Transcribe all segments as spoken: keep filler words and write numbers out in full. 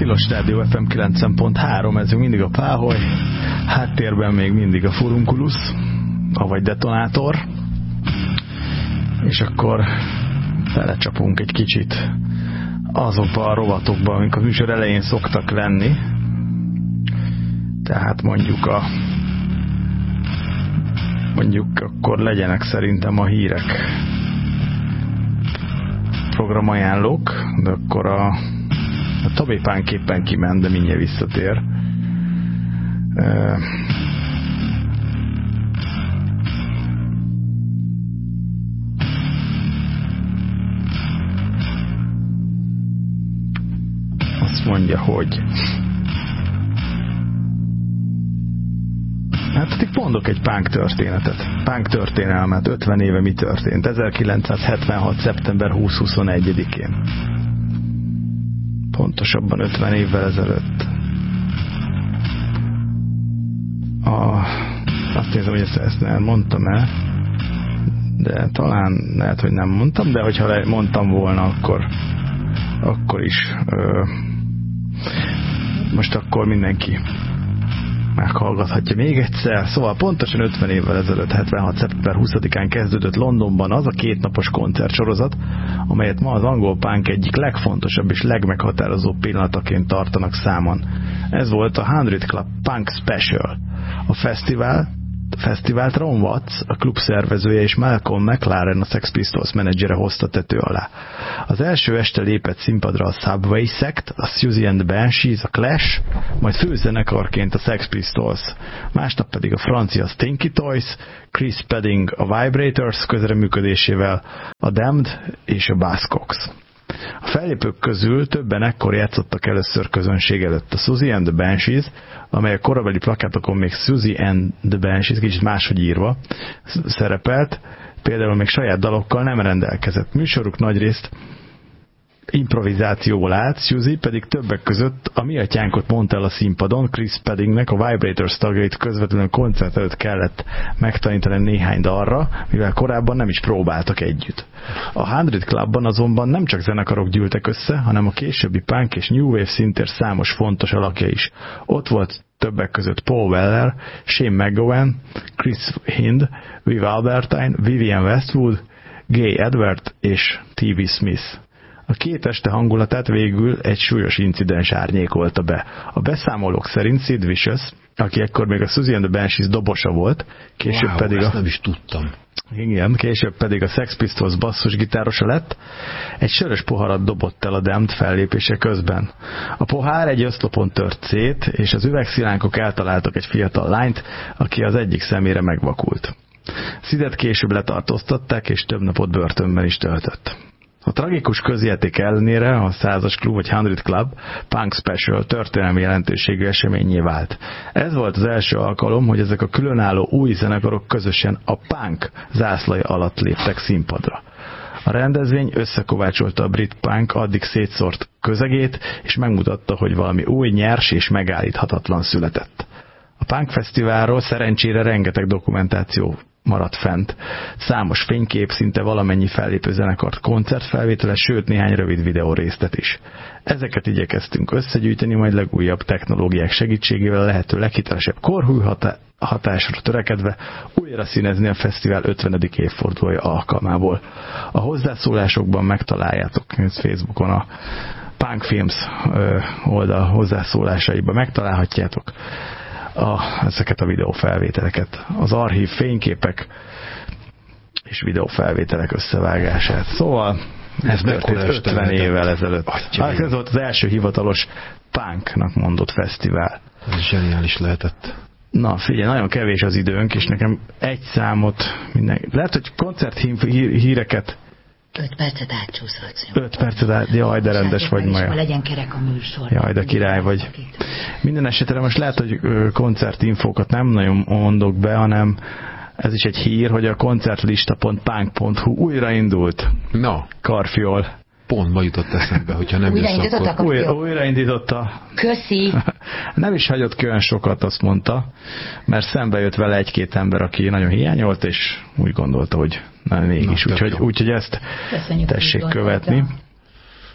Tilos Rádió ef em kilencven pont három, ez mindig a Páholy, háttérben még mindig a Furunculus, avagy Detonátor, és akkor belecsapunk egy kicsit azokba a rovatokba, amik a műsor elején szoktak lenni. Tehát mondjuk a mondjuk akkor legyenek szerintem a hírek programajánlók, de akkor a, a Tobi Punk éppen kiment, de mindjárt visszatér. E, azt mondja, hogy hát itt mondok egy punk történetet, punk történelmet, ötven éve mi történt, ezerkilencszázhetvenhat. szeptember huszonegyedikén. Pontosabban ötven évvel ezelőtt. A, azt nézem, hogy ezt, ezt nem mondtam el, de talán lehet, hogy nem mondtam, de hogyha mondtam volna, akkor akkor is ö, most akkor mindenki meghallgathatja még egyszer. Szóval pontosan ötven évvel ezelőtt, hetvenhat. szeptember huszadikán kezdődött Londonban az a kétnapos koncertsorozat, amelyet ma az angol punk egyik legfontosabb és legmeghatározóbb pillanataként tartanak számon. Ez volt a hundred Club Punk Special. A fesztivál fesztivált Ron Watts, a klub szervezője, és Malcolm McLaren, a Sex Pistols menedzsere hozta tető alá. Az első este lépett színpadra a Subway Sect, a Siouxsie and the Banshees, a Clash, majd főzenekarként a Sex Pistols. Másnap pedig a francia Stinky Toys, Chris Pedding a Vibrators közreműködésével, a Damned és a Buzzcocks. A fellépők közül többen ekkor játszottak először közönség előtt. A Siouxsie and the Banshees, amely a korabeli plakátokon még Siouxsie and the Banshees, kicsit máshogy írva szerepelt, például még saját dalokkal nem rendelkezett. Műsoruk nagyrészt improvizációból állt, Siouxsie pedig többek között a mi atyánkot mondta el a színpadon, Chris Peddingnek a Vibrators tagjait közvetlenül koncert előtt kellett megtanítani néhány dalra, mivel korábban nem is próbáltak együtt. A hundred Clubban azonban nem csak zenekarok gyűltek össze, hanem a későbbi punk és new wave szintér számos fontos alakja is. Ott volt többek között Paul Weller, Shane McGowan, Chris Hind, Viv Albertine, Vivienne Westwood, Gay Edward és té vé Smith. A két este hangulatát végül egy súlyos incidens árnyékolta be. A beszámolók szerint Sid Vicious, aki ekkor még a Siouxsie and the Banshees dobosa volt, később wow, pedig ezt a... nem is tudtam. Igen, később pedig a Sex Pistols basszusgitárosa lett, egy sörös poharat dobott el a Damned fellépése közben. A pohár egy oszlopon tört szét, és az üvegszilánkok eltaláltak egy fiatal lányt, aki az egyik szemére megvakult. Sidet később letartóztatták, és több napot börtönben is töltött. A tragikus közjáték ellenére a százas klub vagy hundred Club Punk Special történelmi jelentőségű eseményé vált. Ez volt az első alkalom, hogy ezek a különálló új zenekarok közösen a punk zászlaja alatt léptek színpadra. A rendezvény összekovácsolta a brit punk addig szétszórt közegét, és megmutatta, hogy valami új, nyers és megállíthatatlan született. A Punk Fesztiválról szerencsére rengeteg dokumentáció maradt fent. Számos fénykép, szinte valamennyi fellépő zenekart koncertfelvétele, sőt néhány rövid videórésztet is. Ezeket igyekeztünk összegyűjteni, majd legújabb technológiák segítségével a lehető leghitelesebb korhű hatásra törekedve újra színezni a fesztivál ötvenedik évfordulója alkalmából. A hozzászólásokban megtaláljátok Facebookon a Punk Films oldal hozzászólásaiban megtalálhatjátok A, ezeket a videófelvételeket, az archív fényképek és videófelvételek összevágását. Szóval ez történt ötven évvel ezelőtt. Hát ez volt az első hivatalos punknak mondott fesztivál. Ez zseniális lehetett. Na figyelj, nagyon kevés az időnk, és nekem egy számot minden... Lehet, hogy koncerthíreket öt percet átcsúszhatsz. öt percet át, jaj, de rendes vagy ma. Legyen kerek a műsor. Jaj, de király vagy. Minden esetre most lehet, hogy koncertinfókat nem nagyon mondok be, hanem ez is egy hír, hogy a koncertlista pont punk pont hu újraindult. No. Karfiol. Pont ma jutott eszembe, hogyha nem jössz, akkor... Új, újraindította. Köszi. Nem is hagyott ki olyan sokat, azt mondta, mert szembe jött vele egy-két ember, aki nagyon hiányolt, és úgy gondolta, hogy nem mégis. Úgyhogy úgy, ezt Köszönjük, tessék követni.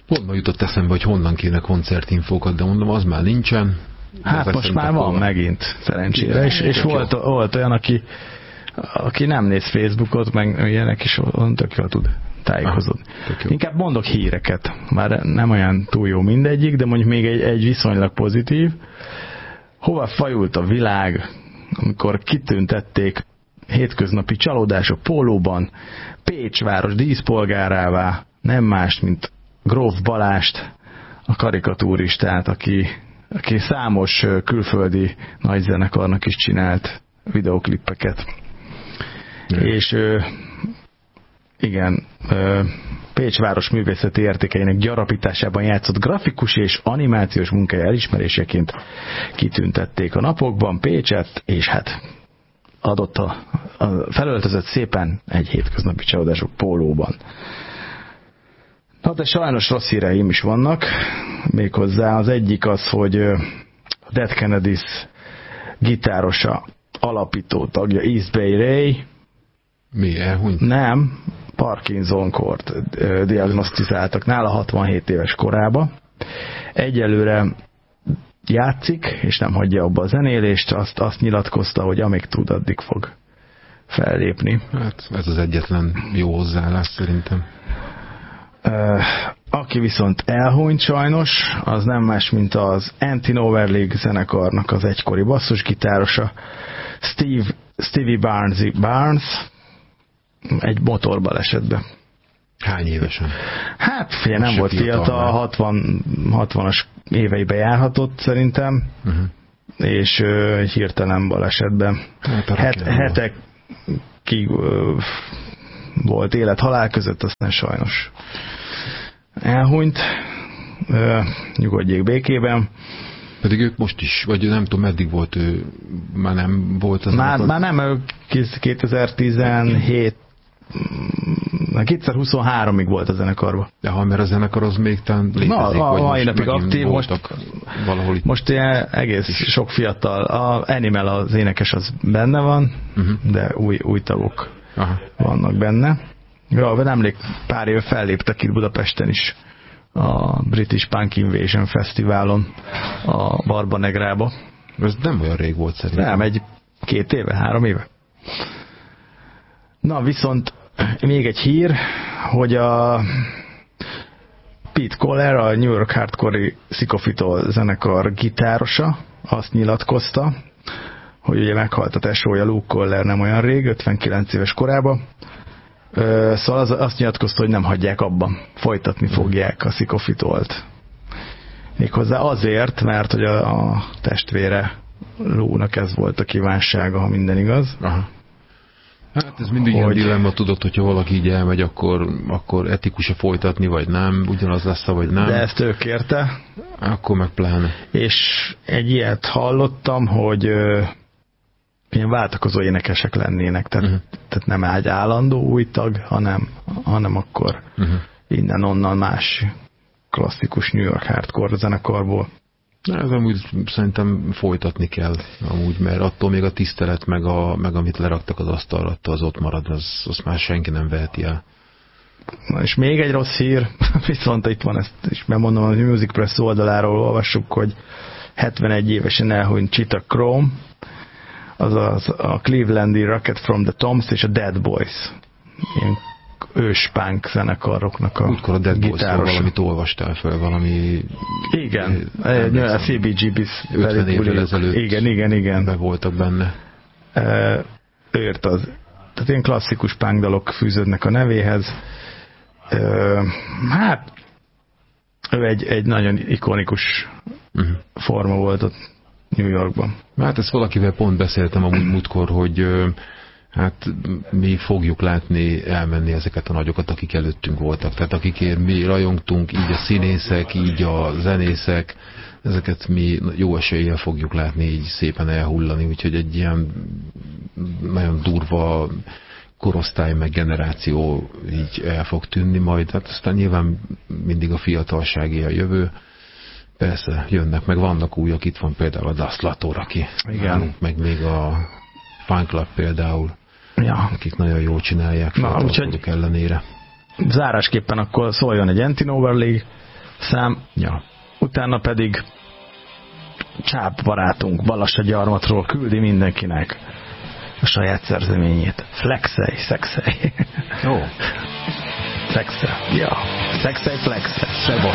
Honnan jutott eszembe, hogy honnan kéne koncertinfókat, de mondom, az már nincsen. Hát most már van hol... megint, szerencsére. És, és volt, volt olyan, aki, aki nem néz Facebookot, meg ilyenek is tök jól tud tájékozódni. Inkább mondok híreket. Már nem olyan túl jó mindegyik, de mondjuk még egy, egy viszonylag pozitív. Hova fajult a világ, amikor kitüntették hétköznapi csalódások pólóban Pécs város díszpolgárává nem más, mint Gróf Balást, a karikatúristát, aki, aki számos külföldi nagyzenekarnak is csinált videoklippeket. Mm. És igen, Pécs város művészeti értékeinek gyarapításában játszott grafikus és animációs munkája elismeréseként kitüntették a napokban Pécset, és hát adott a, a felöltözött szépen egy hétköznapi csalódások pólóban. Na, de sajnos rossz híreim is vannak, méghozzá az egyik az, hogy a Dead Kennedys gitárosa, alapító tagja East Bay Ray mi elhunyt? Nem, Parkinson-kort diagnosztizáltak nála hatvanhét éves korában. Egyelőre játszik, és nem hagyja abba a zenélést, azt, azt nyilatkozta, hogy amíg tud, addig fog fellépni. Hát ez az egyetlen jó hozzáállás szerintem. Aki viszont elhunyt sajnos, az nem más, mint az Anti-Nowhere League zenekarnak az egykori basszusgitárosa, Steve, Stevie Barnes, Barnes, egy motorbalesetben. Hány évesen? Hát, figyelj, nem volt fiatal, hatvan, hatvanas éveibe járhatott szerintem, uh-huh. és uh, hirtelen balesetben. Hát, Het, hetekig uh, volt élet-halál között, aztán sajnos elhunyt. Uh, nyugodjék békében. Pedig ők most is, vagy nem tudom, meddig volt ő, már nem volt az... Már, már nem, kétezer-tizenhét kétezer-huszonháromig volt a zenekarban. De ha, mert a zenekar az még talán létezik, Na, a, vagy a mai napig aktív, most, valahol itt. Most ilyen egész is. Sok fiatal, a Animal az énekes az benne van, uh-huh. de új, új tagok Aha. vannak benne. Ja, nemrég pár éve felléptek itt Budapesten is a British Punk Invasion Fesztiválon a Barbanegrába. Ez nem olyan rég volt szerintem. Nem, egy két éve, három éve. Na, viszont még egy hír, hogy a Pete Koller, a New York Hardcore Sycophil zenekar gitárosa azt nyilatkozta, hogy ugye meghalt a tesója Luke Koller nem olyan rég, ötvenkilenc éves korában. Szóval az, azt nyilatkozta, hogy nem hagyják abban. Folytatni fogják a Sycophilt. Méghozzá azért, mert hogy a, a testvére Lou-nak ez volt a kívánsága, ha minden igaz. Aha. Hát ez mindig hogy... ilyen dilemma, tudod, hogyha valaki így elmegy, akkor, akkor etikus-e folytatni, vagy nem, ugyanaz lesz, vagy nem. De ezt ő kérte. Akkor meg pláne. És egy ilyet hallottam, hogy ö, ilyen váltakozó énekesek lennének, tehát, uh-huh. tehát nem egy állandó új tag, hanem, hanem akkor uh-huh. innen-onnan más klasszikus New York hardcore zenekarból. Ez amúgy szerintem folytatni kell, amúgy, mert attól még a tisztelet, meg, a, meg amit leraktak az asztalra, az ott marad, az, azt már senki nem veheti el. Na és még egy rossz hír, viszont itt van, ezt is bemondom, a Music Press oldaláról olvassuk, hogy hetvenegy évesen elhunyt Cheetah Chrome, azaz a Clevelandi Rocket from the Tombs és a Dead Boys. Ilyen ős punk zenekaroknak a Útkor a Dead Boys-ról valamit olvastál fel, valami... Igen, a cé bé gé bé ötven évvel ezelőtt igen, igen, igen. be voltak benne. Ő írt az. Tehát ilyen klasszikus punk dalok fűződnek a nevéhez. Hát ő egy, egy nagyon ikonikus uh-huh. forma volt ott New Yorkban. Hát ezt valakivel pont beszéltem amúgy múltkor, hogy hát mi fogjuk látni elmenni ezeket a nagyokat, akik előttünk voltak. Tehát akikért mi rajongtunk, így a színészek, így a zenészek, ezeket mi jó eséllyel fogjuk látni így szépen elhullani, úgyhogy egy ilyen nagyon durva korosztály meg generáció így el fog tűnni majd. Hát aztán nyilván mindig a fiatalságé a jövő. Persze, jönnek, meg vannak újak, itt van például a Das Lator, aki nálunk, meg még a Fun Club például, ja. akik nagyon jól csinálják fiatalok ellenére. Zárásképpen akkor szóljon egy Anti-Nowhere League, szám. Ja. Utána pedig Csáp barátunk Balassa Gyarmatról küldi mindenkinek a saját szerzeményét. Flexelj, szexelj. Jó. Szexelj. Ja. Szexelj, flexelj. Szevasztok.